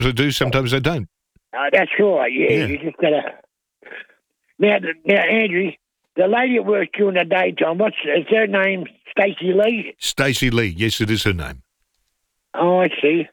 they do, sometimes they don't. That's right, yeah. You just got to... Now, Andrew, the lady that works during the daytime, is her name Stacey Lee? Stacey Lee, yes, it is her name. Oh, I see.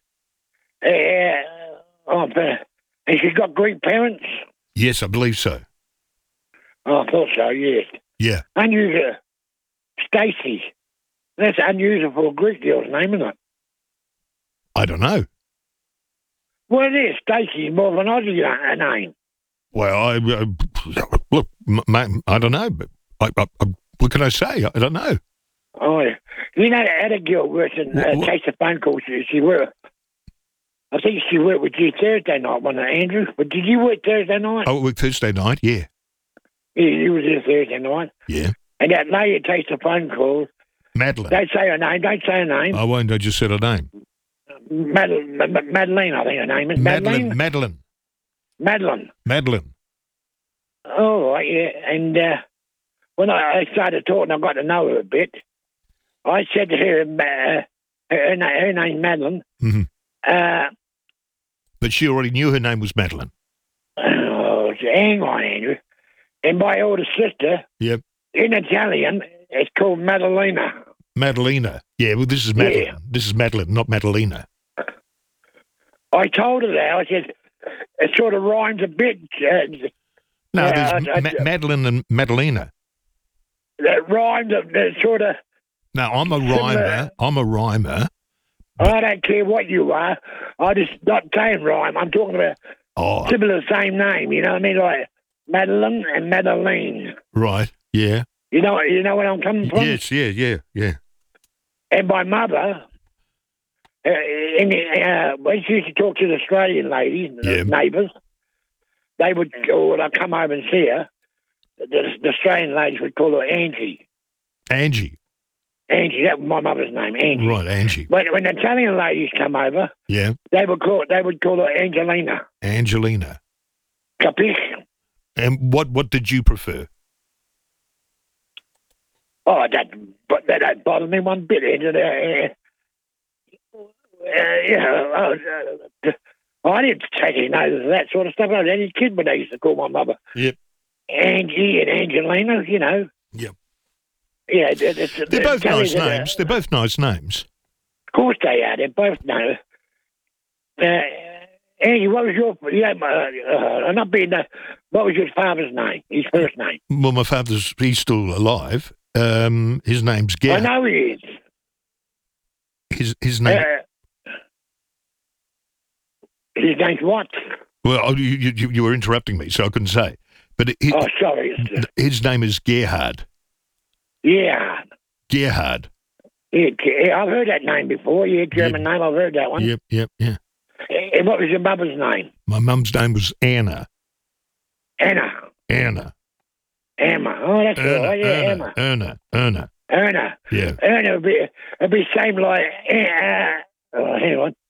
And she's got Greek parents? Yes, I believe so. Oh, I thought so, yes. Yeah. Unusual. Stacey. That's unusual for a Greek girl's name, isn't it? I don't know. Well, it is. Stacey is more of an Aussie name. Well, look, I don't know, but what can I say? I don't know. Oh, yeah. You know, I had a girl works and takes a phone call. She worked. I think she worked with you Thursday night, wasn't it, Andrew? But did you work Thursday night? I worked Thursday night, yeah. Yeah, you was there Thursday night. Yeah. And that lady takes a phone call. Madeline. Don't say her name. Don't say her name. I won't. I just said her name. Madeline, I think her name is. Madeline. Oh, right, yeah. And when I started talking, I got to know her a bit. I said to her, her name's Madeline. Mm-hmm. But she already knew her name was Madeline. Oh, hang on, Andrew. And my older sister, yep, in Italian, it's called Madalena. Madalena. Yeah, well, this is Madeline. Yeah. This is Madeline, not Madalena. I told her that. I said, it sort of rhymes a bit. No, there's Madeline and Madalena. That rhymes, sort of... No, I'm a rhymer. I'm a rhymer. I don't care what you are. I just not saying rhyme. I'm talking about similar same name. You know what I mean? Like Madeline and Madeline. Right. Yeah. You know where I'm coming from? Yes. Yeah. And my mother, when she used to talk to the Australian ladies, the neighbours, they would, when I come over and see her, the Australian ladies would call her Angie. Angie, that was my mother's name, Angie. Right, Angie. But when the Italian ladies come over, they would call her Angelina. Angelina. Capisci? And what did you prefer? Oh, that don't bother me one bit. I didn't take any notice of that sort of stuff. I was any kid when they used to call my mother. Yep. Angie and Angelina, you know. Yep. Yeah, they're both nice names. They're both nice names. Of course they are. They're both nice. Angie, what was your... what was your father's name? His first name? Well, my father's... He's still alive. His name's Gerhard. I know he is. His name... his name's what? Well, you were interrupting me, so I couldn't say. But sorry. His name is Gerhard. Yeah. Gerhard. Yeah, I've heard that name before. Yeah, German name. I've heard that one. Yep. And what was your mother's name? My mum's name was Anna. Anna. Emma. Oh, that's all right. Yeah, Emma. Erna. Yeah. Erna would be same like... hang on.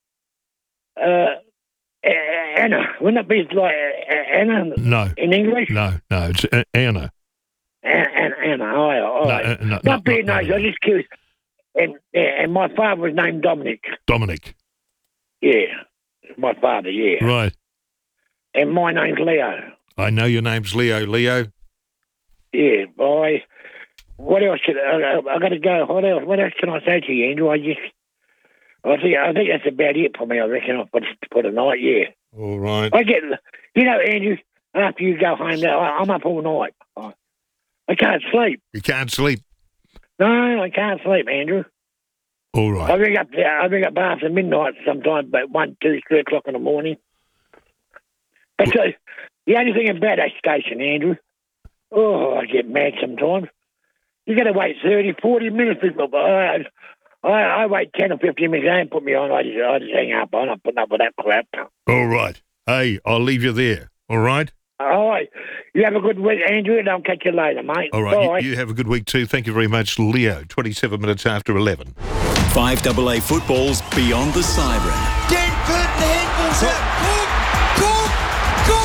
Anna. Wouldn't it be like Anna? No. In English? No. It's Anna. Anna. All right. Not being nice. I'm just curious. And my father was named Dominic. Dominic. Yeah. My father, yeah. Right. And my name's Leo. I know your name's Leo. Leo? Yeah, boy. What else should I got to go. What else can I say to you, Andrew? I think that's about it for me, I reckon. I'll put a night, yeah. All right. Andrew, after you go home, I'm up all night. I can't sleep. You can't sleep? No, I can't sleep, Andrew. All right. I ring up after midnight sometimes, about 1, 2, 3 o'clock in the morning. But the only thing about that station, Andrew, I get mad sometimes. You got to wait 30, 40 minutes before. I wait 10 or 15 minutes. They don't put me on. I just hang up. I'm not putting up with that crap. All right. Hey, I'll leave you there. All right? All right. You have a good week, Andrew, and I'll catch you later, mate. All right. You have a good week too. Thank you very much, Leo. 27 minutes after 11. 5AA football's Beyond the Siren. Dan Burton handballs out. Goal!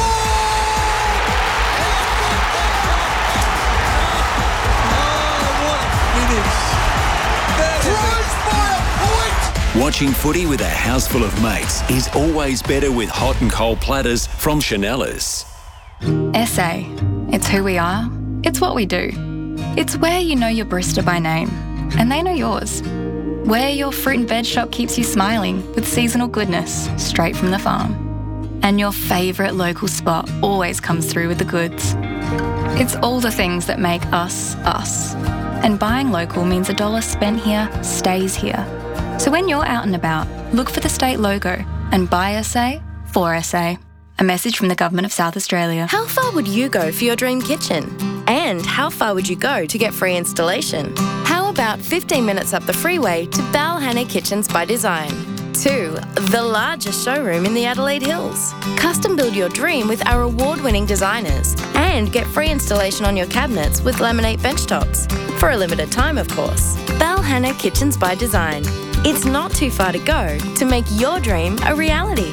Oh, what a finish. That is by a point. Watch Watching footy with a house full of mates is always better with hot and cold platters from Chanellas. SA. It's who we are. It's what we do. It's where you know your barista by name, and they know yours. Where your fruit and veg shop keeps you smiling with seasonal goodness straight from the farm. And your favourite local spot always comes through with the goods. It's all the things that make us, us. And buying local means $1 spent here stays here. So when you're out and about, look for the state logo and buy SA for SA. A message from the Government of South Australia. How far would you go for your dream kitchen? And how far would you go to get free installation? How about 15 minutes up the freeway to Balhanna Kitchens by Design? 2. The largest showroom in the Adelaide Hills. Custom build your dream with our award-winning designers and get free installation on your cabinets with laminate benchtops. For a limited time, of course. Balhanna Kitchens by Design. It's not too far to go to make your dream a reality.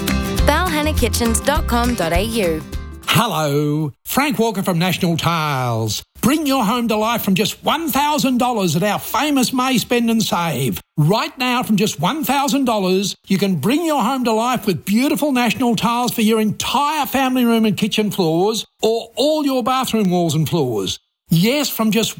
balhannakitchens.com.au. Hello, Frank Walker from National Tiles. Bring your home to life from just $1,000 at our famous May Spend and Save. Right now, from just $1,000, you can bring your home to life with beautiful National Tiles for your entire family room and kitchen floors or all your bathroom walls and floors. Yes, from just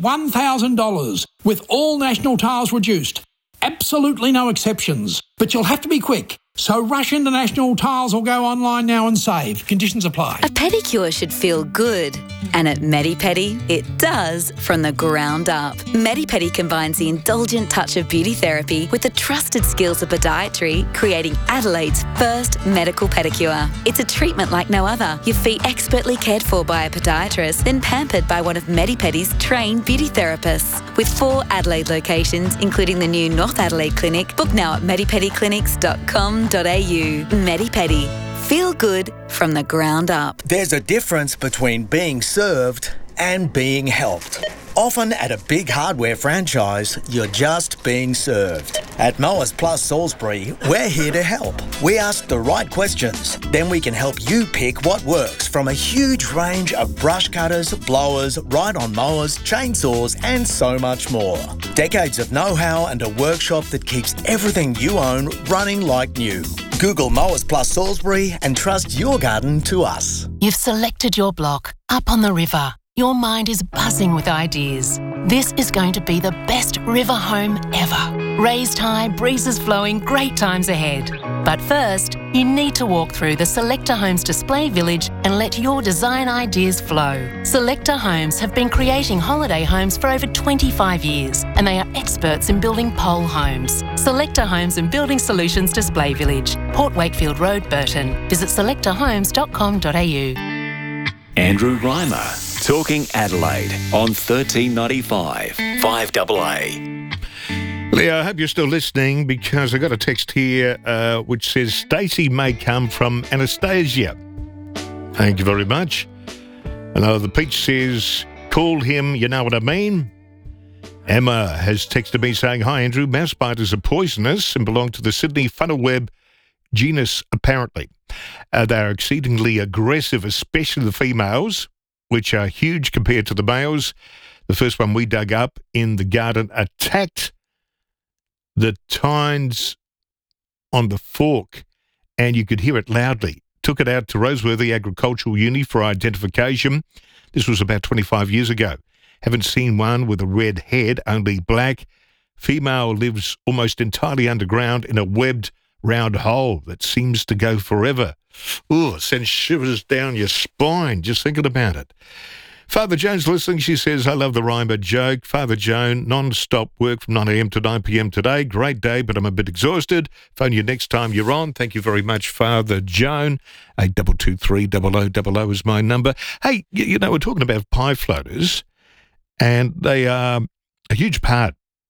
$1,000 with all National Tiles reduced. Absolutely no exceptions. But you'll have to be quick. So rush into National Tiles or go online now and save. Conditions apply. A pedicure should feel good. And at Medi-Pedi, it does from the ground up. Medi-Pedi combines the indulgent touch of beauty therapy with the trusted skills of podiatry, creating Adelaide's first medical pedicure. It's a treatment like no other. Your feet expertly cared for by a podiatrist, then pampered by one of Medi-Pedi's trained beauty therapists. With 4 Adelaide locations, including the new North Adelaide Clinic, book now at medipediclinics.com.au. Medi-Pedi. Feel good from the ground up. There's a difference between being served and being helped. Often at a big hardware franchise, you're just being served. At Mowers Plus Salisbury, we're here to help. We ask the right questions, then we can help you pick what works from a huge range of brush cutters, blowers, ride-on mowers, chainsaws and so much more. Decades of know-how and a workshop that keeps everything you own running like new. Google Mowers Plus Salisbury and trust your garden to us. You've selected your block up on the river. Your mind is buzzing with ideas. This is going to be the best river home ever. Raised high, breezes flowing, great times ahead. But first, you need to walk through the Selector Homes display village and let your design ideas flow. Selector Homes have been creating holiday homes for over 25 years, and they are experts in building pole homes. Selector Homes and Building Solutions Display Village, Port Wakefield Road, Burton. Visit selectorhomes.com.au. Andrew Reimer, talking Adelaide on 1395 5AA. Leo, I hope you're still listening because I got a text here which says Stacey may come from Anastasia. Thank you very much. And the Peach says, call him, you know what I mean? Emma has texted me saying, hi Andrew, mouse spiders are poisonous and belong to the Sydney funnelweb genus apparently. They are exceedingly aggressive, especially the females, which are huge compared to the males. The first one we dug up in the garden attacked the tines on the fork, and you could hear it loudly. Took it out to Roseworthy Agricultural Uni for identification. This was about 25 years ago. Haven't seen one with a red head, only black. Female lives almost entirely underground in a webbed round hole that seems to go forever. Ooh, it sends shivers down your spine just thinking about it. Father Joan's listening. She says, I love the Reimer joke. Father Joan, non-stop work from 9 a.m. to 9 p.m. today. Great day, but I'm a bit exhausted. Phone you next time you're on. Thank you very much, Father Joan. 8223 0000 is my number. Hey, you know, we're talking about pie floaters, and they are a huge part,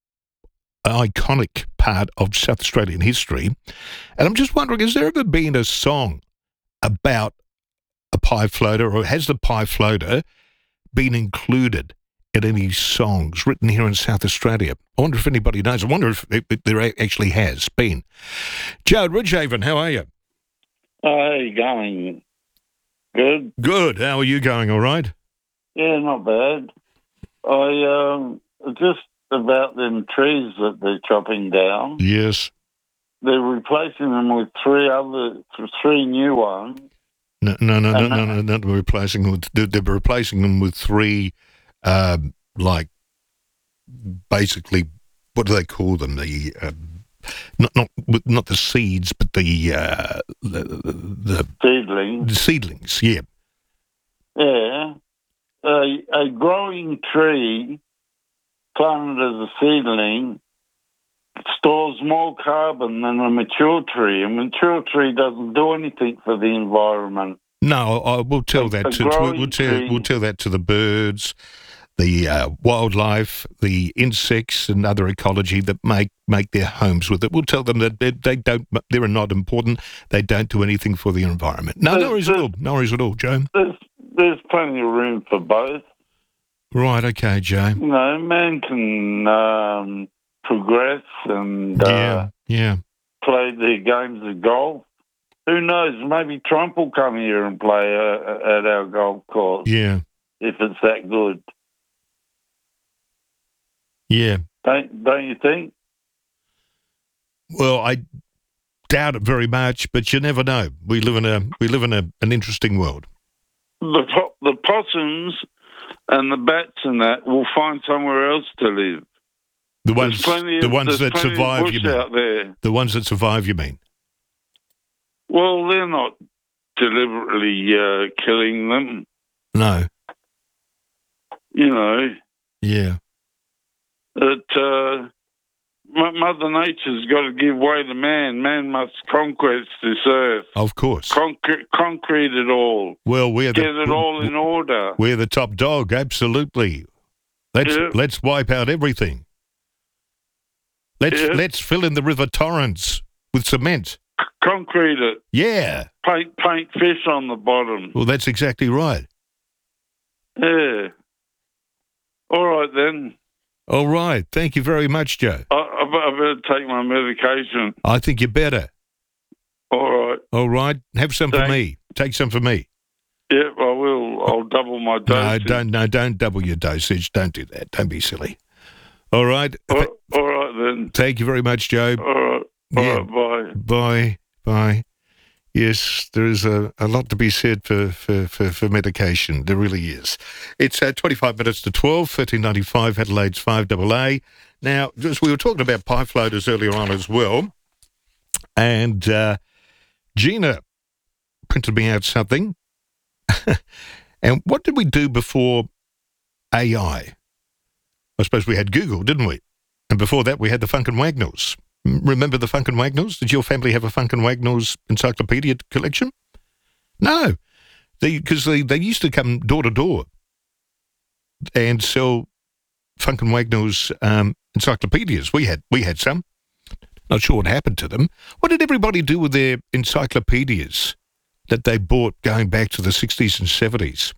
an iconic part of South Australian history. And I'm just wondering, has there ever been a song about a pie floater, or has the pie floater been included in any songs written here in South Australia? I wonder if anybody knows. I wonder if there actually has been. Joe at Ridgehaven, how are you? How are you going? Good? Good. How are you going, all right? Yeah, not bad. I just about them trees that they're chopping down. Yes. they're replacing them with three new ones. No, not replacing them. They're replacing them with three, basically, what do they call them? The not the seeds, but the seedlings. The seedlings, yeah. Yeah, a growing tree planted as a seedling stores more carbon than a mature tree. A mature tree doesn't do anything for the environment. No, we'll tell that to the birds, the wildlife, the insects, and other ecology that make their homes with it. We'll tell them that they're not important. They don't do anything for the environment. No worries at all, Joe. There's plenty of room for both. Right, okay, Joe. You know, man can progress and play their games of golf. Who knows? Maybe Trump will come here and play at our golf course. Yeah. If it's that good. Yeah. Don't you think? Well, I doubt it very much, but you never know. We live in an interesting world. The possums and the bats and that will find somewhere else to live. The ones that survive, you mean? Out there. The ones that survive, you mean? Well, they're not deliberately killing them. No. You know. Yeah. That Mother Nature's got to give way to man. Man must conquest this earth. Of course. Concrete it all. Well, get it all in order. We're the top dog, absolutely. Let's wipe out everything. Let's fill in the River Torrens with cement. Concrete it. Yeah. Paint fish on the bottom. Well, that's exactly right. Yeah. All right, then. All right. Thank you very much, Joe. I better take my medication. I think you better. All right. All right. Have some for me. Take some for me. Yep, I will. I'll double my dosage. Don't double your dosage. Don't do that. Don't be silly. All right. All right, then. Thank you very much, Joe. All right. Yeah. All right, Bye. Yes, there is a lot to be said for medication. There really is. It's 25 minutes to 12, 1395, Adelaide's 5AA. Now, just we were talking about pie floaters earlier on as well, and Gina printed me out something. And what did we do before AI? I suppose we had Google, didn't we? And before that, we had the Funk and Wagnalls. Remember the Funk and Wagnalls? Did your family have a Funk and Wagnalls encyclopedia collection? No, because they used to come door to door and sell Funk and Wagnalls encyclopedias. We had some. Not sure what happened to them. What did everybody do with their encyclopedias that they bought going back to the 60s and 70s?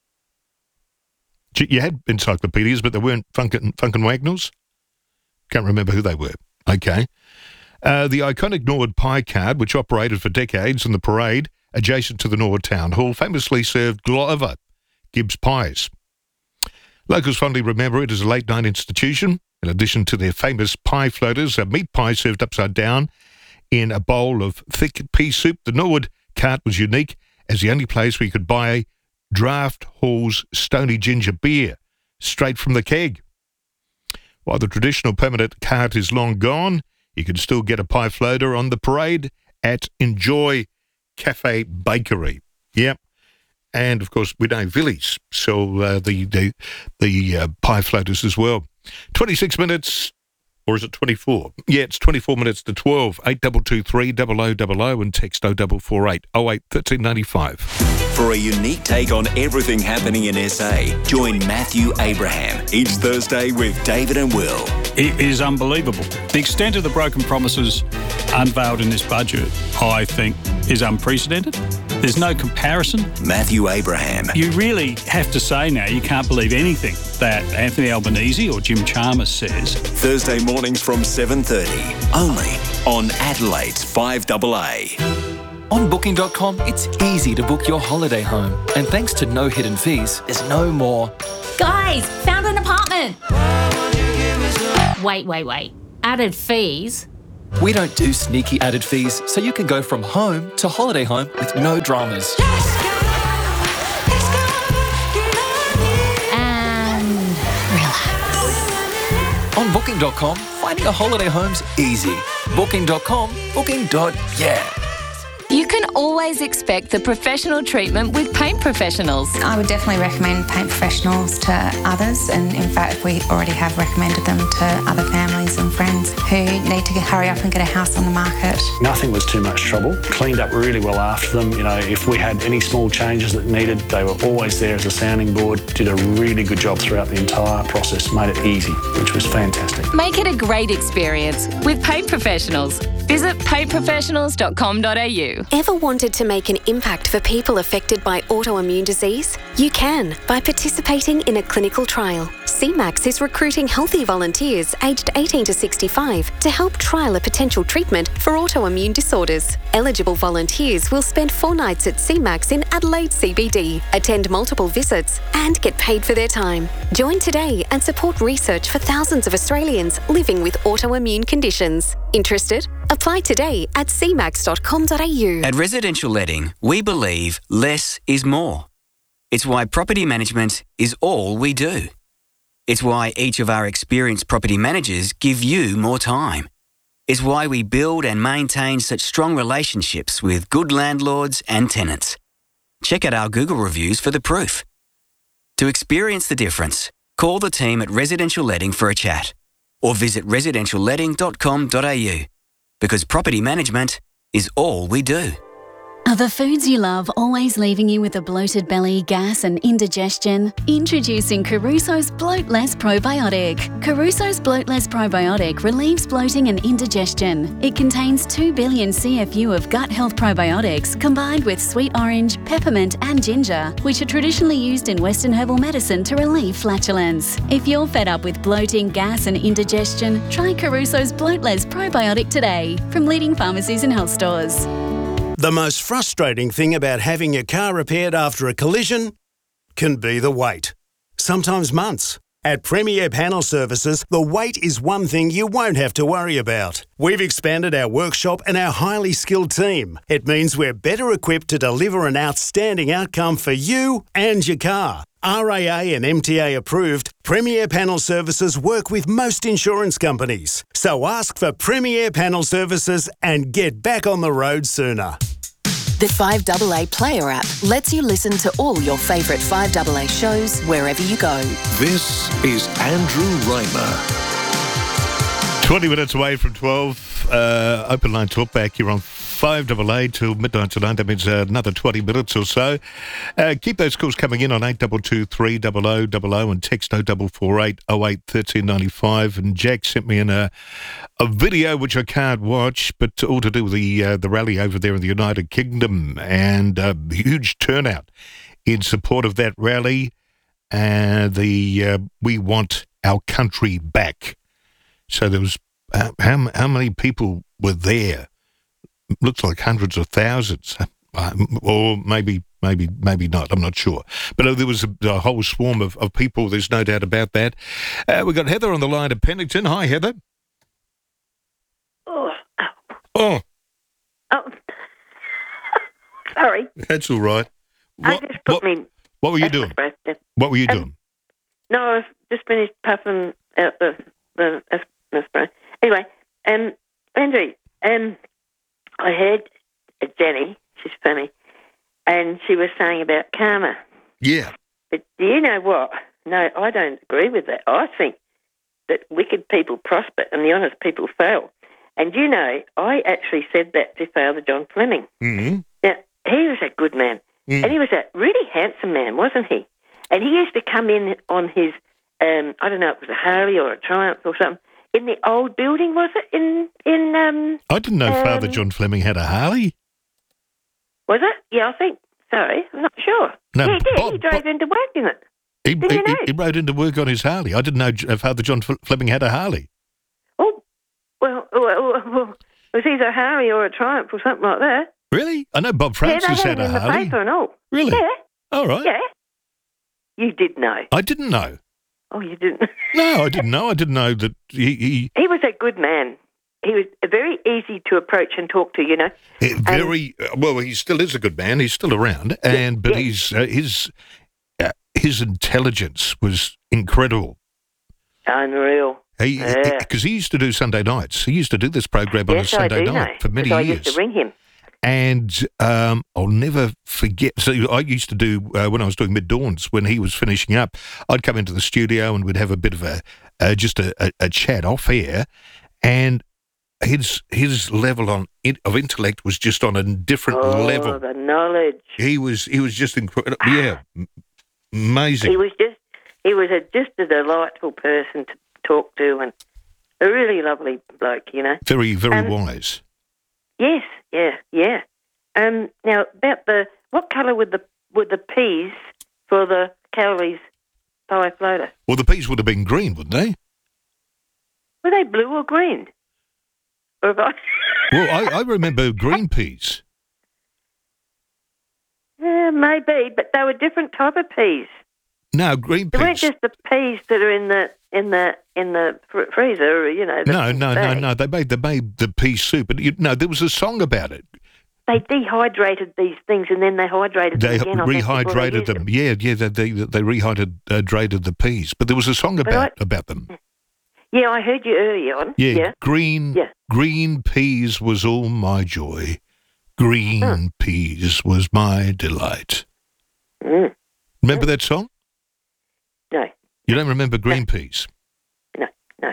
You had encyclopedias, but they weren't Funk and Wagnalls? Can't remember who they were. Okay. The iconic Norwood pie card, which operated for decades in the parade adjacent to the Norwood Town Hall, famously served Glover Gibbs pies. Locals fondly remember it as a late-night institution. In addition to their famous pie floaters, a meat pie served upside down in a bowl of thick pea soup. The Norwood cart was unique as the only place where you could buy Draft Hall's Stony Ginger beer straight from the keg. While the traditional permanent cart is long gone, you can still get a pie floater on the parade at Enjoy Cafe Bakery. Yep. And, of course, we know Villies sell the pie floaters as well. 26 minutes, or is it 24? Yeah, it's 24 minutes to 12. 8223 0000 and text 0448 08 1395. For a unique take on everything happening in SA, join Matthew Abraham each Thursday with David and Will. It is unbelievable. The extent of the broken promises unveiled in this budget, I think, is unprecedented. There's no comparison. Matthew Abraham. You really have to say now you can't believe anything that Anthony Albanese or Jim Chalmers says. Thursday mornings from 7:30, only on Adelaide's 5AA. On Booking.com, it's easy to book your holiday home. And thanks to no hidden fees, there's no more. Guys, found an apartment. Wait. Added fees? We don't do sneaky added fees, so you can go from home to holiday home with no dramas. And relax. On Booking.com, finding a holiday home's easy. Booking.com, booking.yeah. You can always expect the professional treatment with Paint Professionals. I would definitely recommend Paint Professionals to others, and in fact we already have recommended them to other families and friends who need to hurry up and get a house on the market. Nothing was too much trouble. Cleaned up really well after them. You know, if we had any small changes that needed, they were always there as a sounding board. Did a really good job throughout the entire process. Made it easy, which was fantastic. Make it a great experience with Paint Professionals. Visit paintprofessionals.com.au. Ever wanted to make an impact for people affected by autoimmune disease? You can by participating in a clinical trial. CMAX is recruiting healthy volunteers aged 18 to 65 to help trial a potential treatment for autoimmune disorders. Eligible volunteers will spend 4 nights at CMAX in Adelaide CBD, attend multiple visits and get paid for their time. Join today and support research for thousands of Australians living with autoimmune conditions. Interested? Apply today at cmax.com.au. At Residential Letting, we believe less is more. It's why property management is all we do. It's why each of our experienced property managers give you more time. It's why we build and maintain such strong relationships with good landlords and tenants. Check out our Google reviews for the proof. To experience the difference, call the team at Residential Letting for a chat or visit residentialletting.com.au because property management is all we do. Are the foods you love always leaving you with a bloated belly, gas and indigestion? Introducing Caruso's Bloatless Probiotic. Caruso's Bloatless Probiotic relieves bloating and indigestion. It contains 2 billion CFU of gut health probiotics combined with sweet orange, peppermint and ginger, which are traditionally used in Western herbal medicine to relieve flatulence. If you're fed up with bloating, gas and indigestion, try Caruso's Bloatless Probiotic today from leading pharmacies and health stores. The most frustrating thing about having your car repaired after a collision can be the wait. Sometimes months. At Premier Panel Services, the wait is one thing you won't have to worry about. We've expanded our workshop and our highly skilled team. It means we're better equipped to deliver an outstanding outcome for you and your car. RAA and MTA approved, Premier Panel Services work with most insurance companies. So ask for Premier Panel Services and get back on the road sooner. The 5AA Player app lets you listen to all your favourite 5AA shows wherever you go. This is Andrew Raymer. 20 minutes away from 12. Open line talkback here on 5AA till midnight tonight. That means another 20 minutes or so. Keep those calls coming in on 822 300 00 and text 0448 08 1395. And Jack sent me in a video which I can't watch, but all to do with the rally over there in the United Kingdom, and a huge turnout in support of that rally. We want our country back. So there was how many people were there? Looks like hundreds of thousands, or maybe not. I'm not sure. But there was a whole swarm of people. There's no doubt about that. We've got Heather on the line at Pennington. Hi, Heather. Oh. Sorry. That's all right. What were you doing? What were you doing? No, I've just finished puffing out the spray. Anyway, Andrew, I heard Jenny, she's funny, and she was saying about karma. Yeah. But do you know what? No, I don't agree with that. I think that wicked people prosper and the honest people fail. And you know, I actually said that to Father John Fleming. Mm-hmm. Now, he was a good man. Mm. And he was a really handsome man, wasn't he? And he used to come in on his, I don't know, it was a Harley or a Triumph or something, in the old building, was it? I didn't know Father John Fleming had a Harley. Was it? Yeah, I think so. I'm not sure. No, yeah, he did. He drove into work in it. He rode into work on his Harley. I didn't know Father John Fleming had a Harley. Oh, well, it was either a Harley or a Triumph or something like that. Really? I know Bob Francis had a Harley. Yeah, they had it in the paper and all. Really? Yeah. All right. Yeah. You did know. I didn't know. Oh, you didn't? No, I didn't know. I didn't know that he... He was a good man. he was very easy to approach and talk to, you know. Well, he still is a good man. He's still around, but his intelligence was incredible. Unreal. Because he used to do Sunday nights. He used to do this program on a Sunday night for many years. I used to ring him. And I'll never forget. So I used to do, when I was doing Mid-Dawns, when he was finishing up, I'd come into the studio and we'd have a bit of a chat off air. And his level of intellect was just on a different level. Oh, the knowledge. He was just incredible. Yeah, amazing. He was just a delightful person to talk to, and a really lovely bloke, you know. Very, very wise. Yes, yeah. Now about what colour would the peas for the Cowley's pie floater? Well, the peas would have been green, wouldn't they? Were they blue or green? Or Well, I remember green peas. Yeah, maybe, but they were different type of peas. No, green peas. They weren't just the peas that are in the freezer, you know. No. They made the pea soup, but there was a song about it. They dehydrated these things and then they hydrated them again. They rehydrated them. Yeah. They rehydrated the peas, but there was a song about them. Yeah, I heard you early on. Yeah. Green peas was all my joy. Green peas was my delight. Mm. Remember that song? No. You don't remember green peas? No.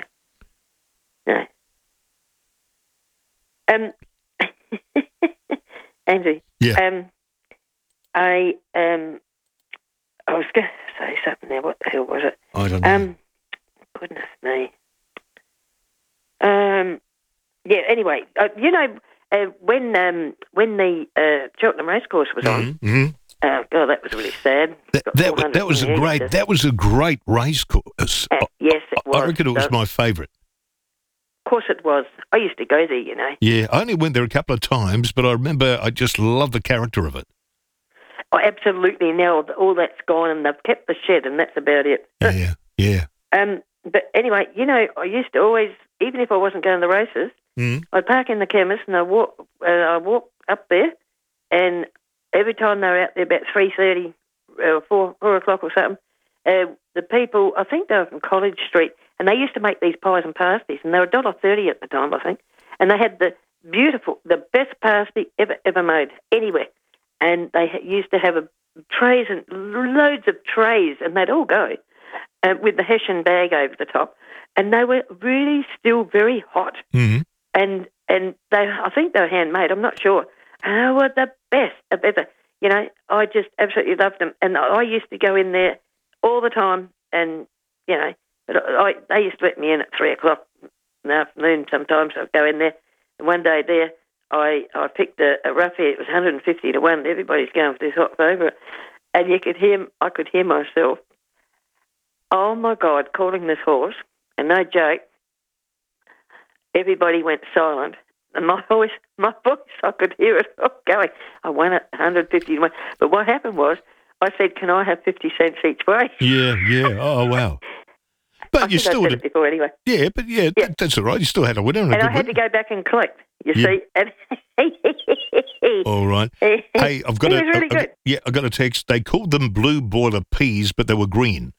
Andrew. Yeah. I was going to say something there. What the hell was it? I don't know. Goodness me. Yeah. Anyway, you know, when the Cheltenham Racecourse was on. Mm-hmm. Oh God, that was really sad. That was a great race course. Yes, it was. I reckon it was my favourite. Of course it was. I used to go there, you know. Yeah, I only went there a couple of times, but I remember I just loved the character of it. Oh, absolutely. Now all that's gone and they've kept the shed and that's about it. Yeah. But anyway, you know, I used to always, even if I wasn't going to the races, I'd park in the chemist and I'd walk up there, and every time they were out there about 3:30 or 4 o'clock or something, the people, I think they were from College Street, and they used to make these pies and pasties, and they were $1.30 at the time, I think, and they had the best pasty ever made anywhere, and they used to have trays and loads of trays, and they'd all go with the Hessian bag over the top, and they were really still very hot, and I think they were handmade. I'm not sure. And they were the best of ever. You know, I just absolutely loved them, and I used to go in there all the time, and you know, they used to let me in at 3 o'clock in the afternoon. Sometimes I'd go in there. And one day there, I picked a roughie. It was 150 to 1. Everybody's going for this hot favourite, and I could hear myself. Oh my God, calling this horse, and no joke. Everybody went silent, and my voice, I could hear it all going. I won it 150 to 1. But what happened was, I said, "Can I have 50 cents each way?" Yeah. Oh wow. But you still said it before anyway. Yeah, but that's all right. You still had a winner. And I had to go back and collect. You see. And all right. Hey, I've got really good. Yeah, I got a text. They called them blue boiler peas, but they were green.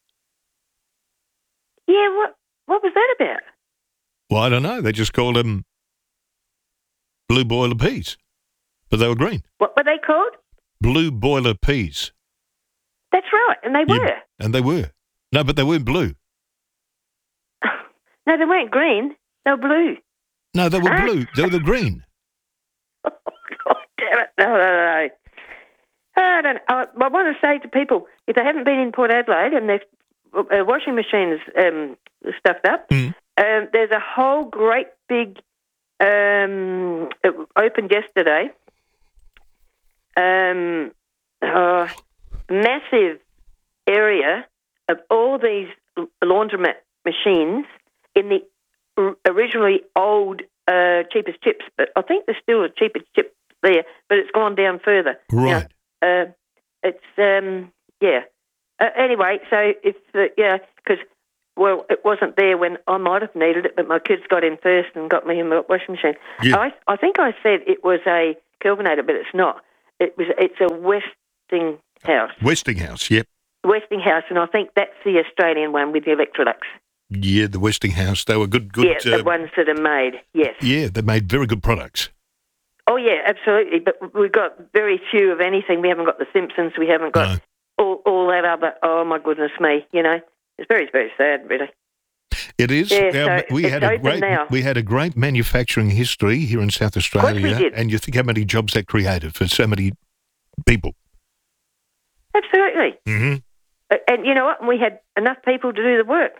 Yeah, what was that about? Well, I don't know. They just called them blue boiler peas, but they were green. What were they called? Blue boiler peas. That's right, and they were. And they were. No, but they weren't blue. No, they weren't green. They were blue. No, they were blue. They were the green. Oh, God damn it. No. I don't know. I want to say to people, if they haven't been in Port Adelaide and their washing machines stuffed up, there's a whole great big, it opened yesterday, massive area of all these laundromat machines in the originally old cheapest chips, but I think there's still a cheapest chip there, but it's gone down further. Right. You know, it's, yeah. Anyway, so it's, because Well, it wasn't there when I might have needed it, but my kids got in first and got me a washing machine. Yeah. I think I said it was a Kelvinator, but it's not. It's a Westinghouse. Westinghouse, yep. Westinghouse, and I think that's the Australian one with the Electrolux. Yeah, the Westinghouse. They were good. Yeah, the ones that are made, yes. Yeah, they made very good products. Oh, yeah, absolutely. But we've got very few of anything. We haven't got the Simpsons. We haven't got all that other, oh, my goodness me, you know. It's very, very sad, really. It is. Yeah, so we had a great manufacturing history here in South Australia. Of course we did. And you think how many jobs that created for so many people. Absolutely. Mm-hmm. And you know what? We had enough people to do the work.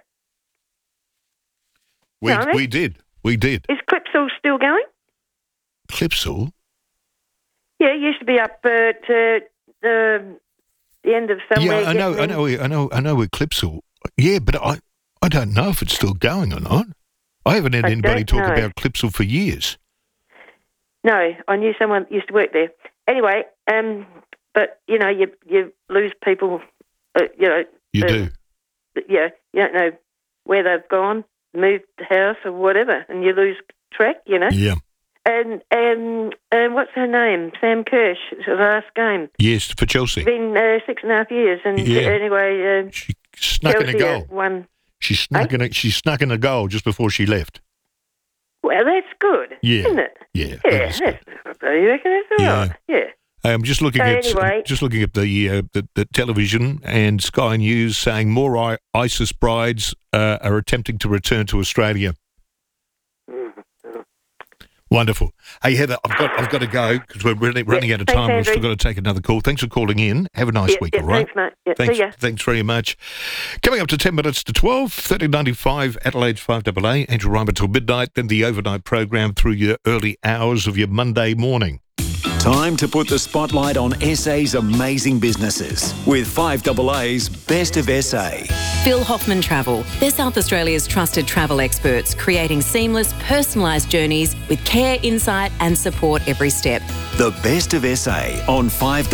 We did. Is Clipsal still going? Clipsal? Yeah, it used to be up at the end of somewhere. Yeah, I know where Clipsal. Yeah, but I don't know if it's still going or not. I haven't had anybody talk about Clipsal for years. No, I knew someone that used to work there. Anyway, but you know, you lose people. You know, you do. Yeah, you don't know where they've gone, moved the house or whatever, and you lose track. You know. Yeah. And what's her name? Sam Kirsch. It's her last game. Yes, for Chelsea. It's been 6.5 years, and anyway, she snuck Chelsea in a goal. Won. She snuck in a goal just before she left. Well, that's good, isn't it? Yeah. You reckon it's all right? Yeah. I'm just looking at the television and Sky News saying more ISIS brides are attempting to return to Australia. Wonderful. Hey, Heather, I've got to go because we're running out of time. We've still got to take another call. Thanks for calling in. Have a nice week, all right? Thanks, mate. See ya. Thanks very much. Coming up to 10 minutes to 12, 1395, Adelaide's 5AA, Andrew Rhymer till midnight, then the overnight program through your early hours of your Monday morning. Time to put the spotlight on SA's amazing businesses with 5AA's Best of SA. Phil Hoffman Travel. They're South Australia's trusted travel experts, creating seamless, personalised journeys with care, insight and support every step. The Best of SA on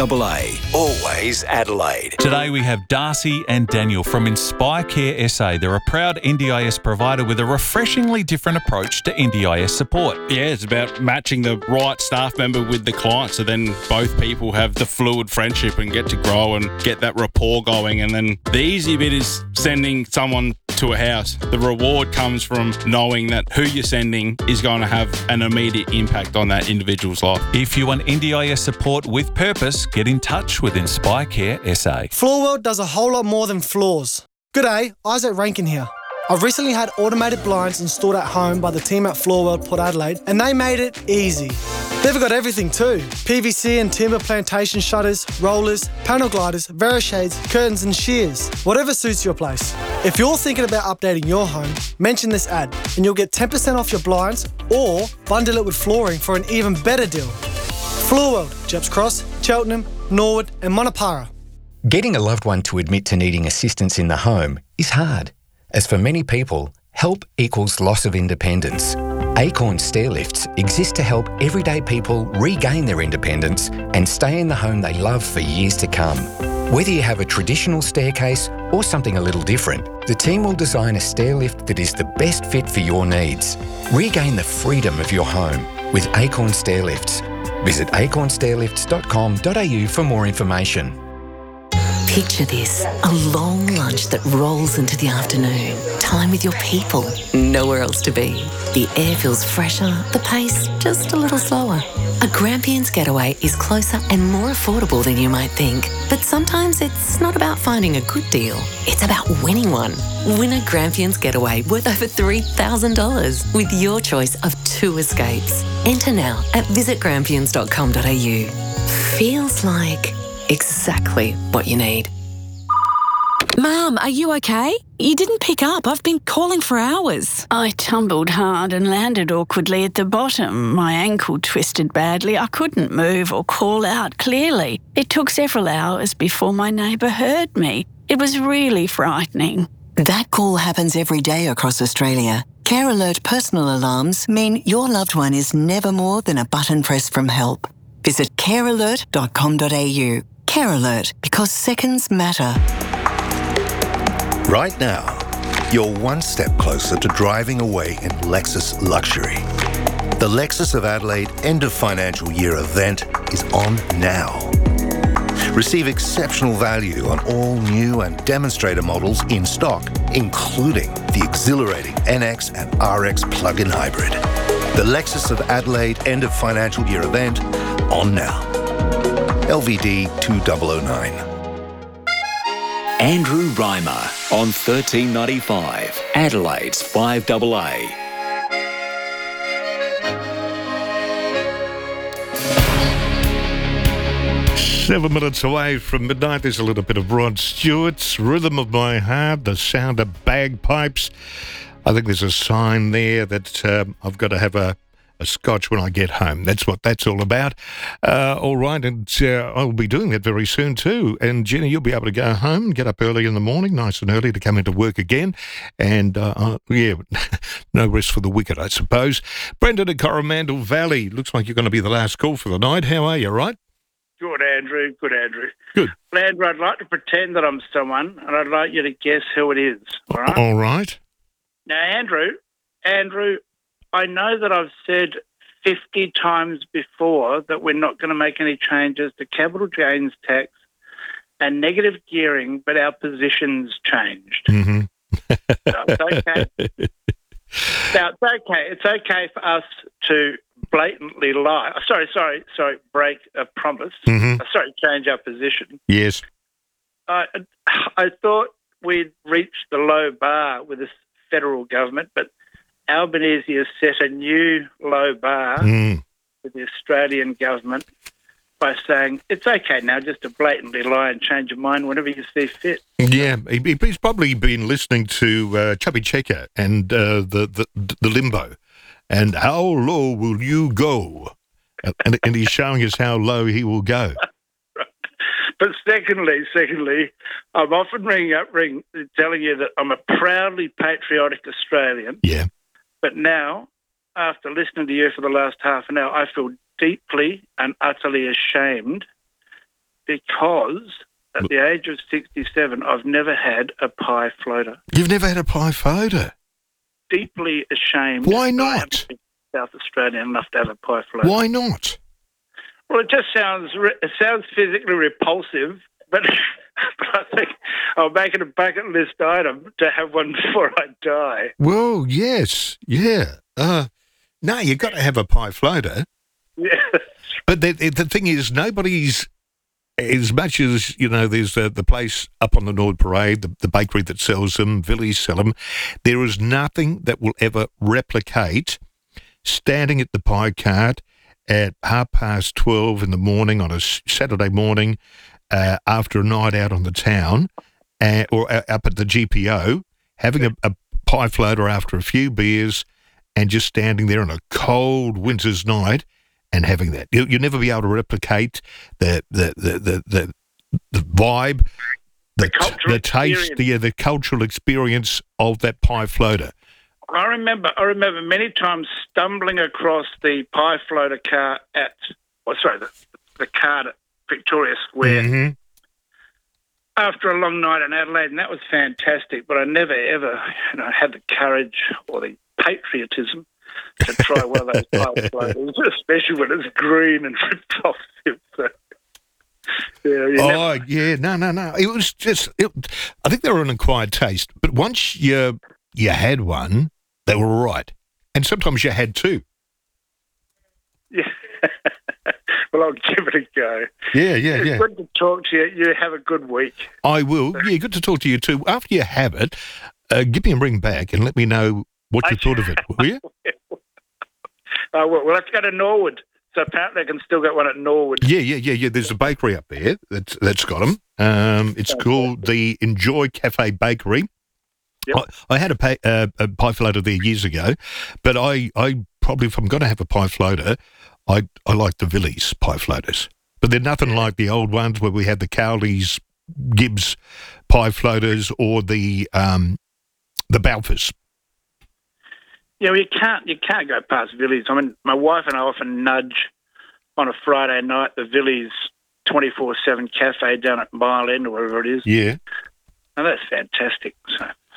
5AA. Always Adelaide. Today we have Darcy and Daniel from Inspire Care SA. They're a proud NDIS provider with a refreshingly different approach to NDIS support. Yeah, it's about matching the right staff member with the client, so then both people have the fluid friendship and get to grow and get that rapport going. And then the easy bit is sending someone to a house. The reward comes from knowing that who you're sending is going to have an immediate impact on that individual's life. If you want NDIS support with purpose, get in touch with Inspire Care SA. Floorworld does a whole lot more than floors. G'day, Isaac Rankin here. I've recently had automated blinds installed at home by the team at Floorworld Port Adelaide, and they made it easy. They've got everything too. PVC and timber plantation shutters, rollers, panel gliders, Verishades, curtains and shears. Whatever suits your place. If you're thinking about updating your home, mention this ad and you'll get 10% off your blinds or bundle it with flooring for an even better deal. Floorworld, Jeps Cross, Cheltenham, Norwood and Monopara. Getting a loved one to admit to needing assistance in the home is hard. As for many people, help equals loss of independence. Acorn Stairlifts exist to help everyday people regain their independence and stay in the home they love for years to come. Whether you have a traditional staircase or something a little different, the team will design a stairlift that is the best fit for your needs. Regain the freedom of your home with Acorn Stairlifts. Visit acornstairlifts.com.au for more information. Picture this, a long lunch that rolls into the afternoon. Time with your people, nowhere else to be. The air feels fresher, the pace just a little slower. A Grampians getaway is closer and more affordable than you might think. But sometimes it's not about finding a good deal, it's about winning one. Win a Grampians getaway worth over $3,000 with your choice of 2 escapes. Enter now at visitgrampians.com.au. Feels like exactly what you need. Mum, are you okay? You didn't pick up. I've been calling for hours. I tumbled hard and landed awkwardly at the bottom. My ankle twisted badly. I couldn't move or call out clearly. It took several hours before my neighbour heard me. It was really frightening. That call happens every day across Australia. Care Alert personal alarms mean your loved one is never more than a button press from help. Visit carealert.com.au. Care Alert, because seconds matter. Right now, you're one step closer to driving away in Lexus luxury. The Lexus of Adelaide end of financial year event is on now. Receive exceptional value on all new and demonstrator models in stock, including the exhilarating NX and RX plug-in hybrid. The Lexus of Adelaide end of financial year event on now. LVD 2009. Andrew Reimer on 1395, Adelaide's 5AA. 7 minutes away from midnight, there's a little bit of Rod Stewart's Rhythm of My Heart, the sound of bagpipes. I think there's a sign there that I've got to have a scotch when I get home. That's what that's all about. All right, and I'll be doing that very soon too. And Jenny, you'll be able to go home, get up early in the morning, nice and early, to come into work again. And yeah, no rest for the wicked, I suppose. Brendan at Coromandel Valley, looks like you're going to be the last call for the night. How are you, right? Good, Andrew. Good, Andrew. Good. Well, Andrew, I'd like to pretend that I'm someone, and I'd like you to guess who it is. All right? All right. Now, Andrew, I know that I've said 50 times before that we're not going to make any changes to capital gains tax and negative gearing, but our position's changed. Mm-hmm. So it's okay. Now, it's okay for us to blatantly lie. Sorry, break a promise. Mm-hmm. Change our position. Yes. I thought we'd reached the low bar with this federal government, but Albanese has set a new low bar with the Australian government by saying it's okay now just to blatantly lie and change your mind whenever you see fit. Yeah, he's probably been listening to Chubby Checker and the Limbo. And how low will you go? And he's showing us how low he will go. Right. But secondly, I'm often telling you that I'm a proudly patriotic Australian. Yeah. But now, after listening to you for the last half an hour, I feel deeply and utterly ashamed because at the age of 67, I've never had a pie floater. You've never had a pie floater? Deeply ashamed. Why not? South Australian enough to have a pie floater. Why not? Well, it just sounds physically repulsive, but I think I'll make it a bucket list item to have one before I die. Well, yes, yeah. No, you've got to have a pie floater. Yeah. But the thing is, nobody's, as much as, you know, there's the place up on the Nord Parade, the bakery that sells them, Villies sell them, there is nothing that will ever replicate standing at the pie cart at 12:30 in the morning on a Saturday morning after a night out on the town or up at the GPO, having a pie floater after a few beers and just standing there on a cold winter's night and having that. You'll never be able to replicate the vibe, the taste, the cultural experience of that pie floater. I remember many times stumbling across the pie floater car the cart at Victoria Square after a long night in Adelaide, and that was fantastic. But I never ever, had the courage or the patriotism to try one of those pie floaters, especially when it's green and repulsive. So, no. It was just. I think they were an acquired taste, but once you had one, they were all right. And sometimes you had two. Yeah. Well, I'll give it a go. Yeah. It's good to talk to you. You have a good week. I will. Yeah, good to talk to you too. After you have it, give me a ring back and let me know what you thought of it, will you? We'll have to go to Norwood. So apparently I can still get one at Norwood. Yeah. There's a bakery up there that's got them. It's called the Enjoy Cafe Bakery. Yep. I had a pie floater there years ago, but I probably, if I'm going to have a pie floater, I like the Villies pie floaters. But they're nothing like the old ones where we had the Cowley's Gibbs pie floaters or the Balfours. Yeah, well, you can't go past Villies. I mean, my wife and I often nudge on a Friday night the Villies 24/7 cafe down at Mile End or wherever it is. Yeah. And that's fantastic. So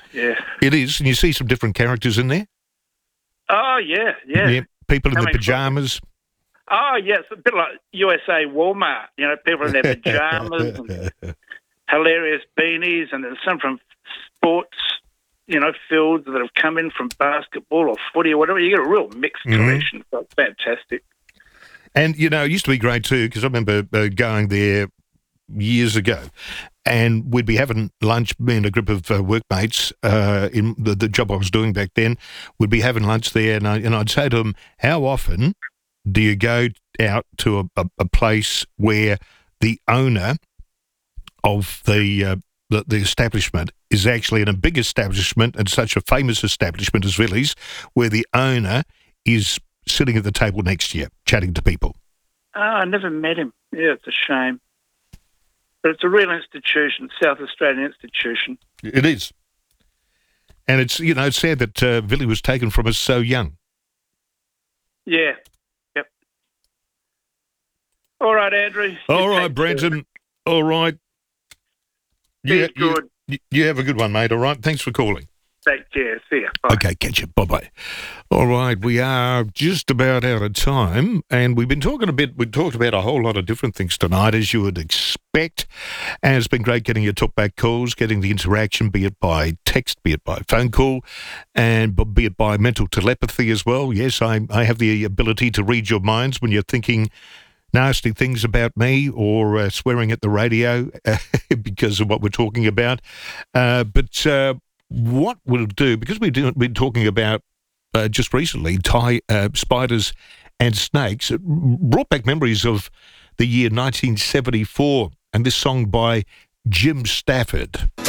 Yeah. It is, and you see some different characters in there. Oh, yeah. People in Coming the pyjamas. Oh, yeah, it's a bit like USA Walmart. People in their pyjamas and hilarious beanies, and there's some from sports, fields that have come in from basketball or footy or whatever. You get a real mixed collection. So it's fantastic. And, it used to be great too, because I remember going there years ago, and we'd be having lunch, me and a group of workmates in the job I was doing back then. We'd be having lunch there, and I'd say to them, how often do you go out to a place where the owner of the establishment is actually in a big establishment and such a famous establishment as Villiers, where the owner is sitting at the table next to you, chatting to people? Oh, I never met him. Yeah, it's a shame. But it's a real institution, South Australian institution. It is. And it's, it's sad that Villiers was taken from us so young. Yeah. Yep. All right, Andrew. All right, Brenton. All right. Be good. You have a good one, mate. All right. Thanks for calling. Take care. See ya. Bye. Okay, catch you. Bye-bye. All right, we are just about out of time, and we talked about a whole lot of different things tonight, as you would expect, and it's been great getting your talkback calls, getting the interaction, be it by text, be it by phone call, and be it by mental telepathy as well. Yes, I have the ability to read your minds when you're thinking nasty things about me or swearing at the radio because of what we're talking about. But what we'll do, because we've been talking about just recently spiders and snakes, it brought back memories of the year 1974 and this song by Jim Stafford.